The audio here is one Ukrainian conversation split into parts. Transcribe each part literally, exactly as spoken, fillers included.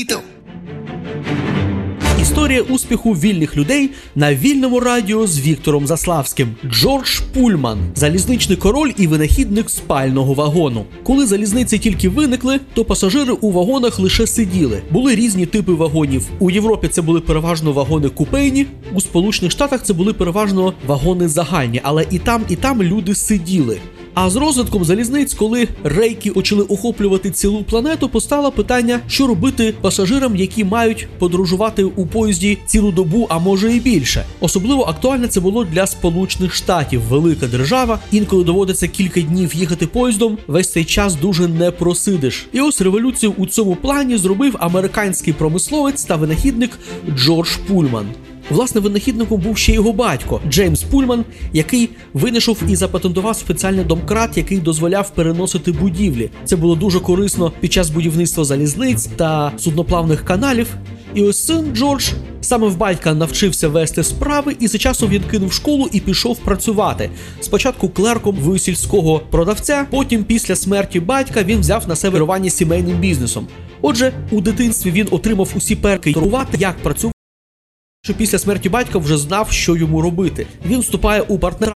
Історія успіху вільних людей на вільному радіо з Віктором Заславським. Джордж Пульман – залізничний король і винахідник спального вагону. Коли залізниці тільки виникли, то пасажири у вагонах лише сиділи. Були різні типи вагонів. У Європі це були переважно вагони купейні, у Сполучених Штатах це були переважно вагони загальні, але і там, і там люди сиділи. А з розвитком залізниць, коли рейки почали охоплювати цілу планету, постало питання, що робити пасажирам, які мають подорожувати у поїзді цілу добу, а може і більше. Особливо актуально це було для Сполучених Штатів. Велика держава, інколи доводиться кілька днів їхати поїздом, весь цей час дуже не просидиш. І ось революцію у цьому плані зробив американський промисловець та винахідник Джордж Пульман. Власне, винахідником був ще його батько, Джеймс Пульман, який винайшов і запатентував спеціальний домкрат, який дозволяв переносити будівлі. Це було дуже корисно під час будівництва залізниць та судноплавних каналів. І ось син Джордж саме в батька навчився вести справи, і за часом він кинув школу і пішов працювати. Спочатку клерком в сільського продавця, потім після смерті батька він взяв на себе керування сімейним бізнесом. Отже, у дитинстві він отримав усі перки керувати, як працювати, що після смерті батька вже знав, що йому робити. Він вступає у партнерство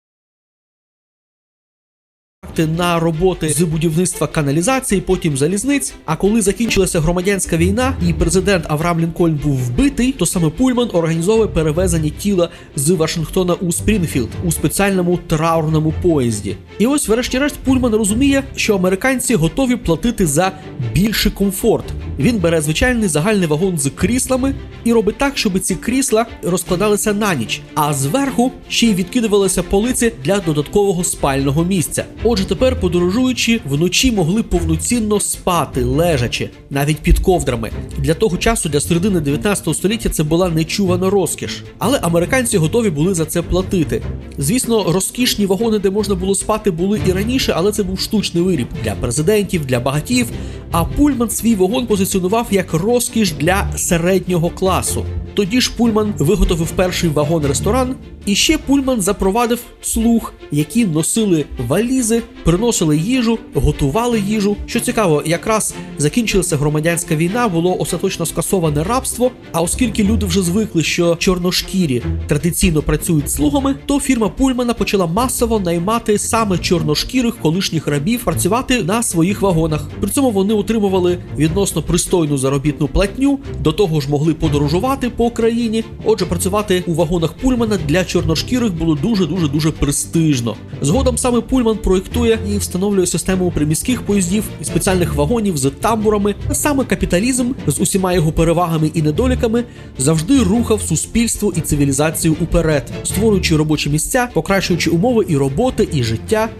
на роботи з будівництва каналізації, потім залізниць. А коли закінчилася громадянська війна і президент Авраам Лінкольн був вбитий, то саме Пульман організовує перевезення тіла з Вашингтона у Спрінгфілд у спеціальному траурному поїзді. І ось врешті-решт Пульман розуміє, що американці готові платити за більший комфорт. Він бере звичайний загальний вагон з кріслами і робить так, щоб ці крісла розкладалися на ніч, а зверху ще й відкидувалися полиці для додаткового спального місця. Отже, тепер подорожуючі вночі могли повноцінно спати, лежачи, навіть під ковдрами. Для того часу, для середини дев'ятнадцятого століття, це була нечувана розкіш. Але американці готові були за це платити. Звісно, розкішні вагони, де можна було спати, були і раніше, але це був штучний виріб для президентів, для багатіїв. А Пульман свій вагон позиціонував як розкіш для середнього класу. Тоді ж Пульман виготовив перший вагон-ресторан, і ще Пульман запровадив слуг, які носили валізи, приносили їжу, готували їжу. Що цікаво, якраз закінчилася громадянська війна, було остаточно скасоване рабство, а оскільки люди вже звикли, що чорношкірі традиційно працюють слугами, то фірма Пульмана почала масово наймати саме чорношкірих колишніх рабів працювати на своїх вагонах. При цьому вони отримували відносно пристойну заробітну платню, до того ж могли подорожувати по країні. Отже, працювати у вагонах Пульмана для чорношкірих було дуже-дуже-дуже престижно. Згодом саме Пульман проєктує і встановлює систему приміських поїздів і спеціальних вагонів з тамбурами. Саме капіталізм з усіма його перевагами і недоліками завжди рухав суспільство і цивілізацію уперед, створюючи робочі місця, покращуючи умови і роботи, і життя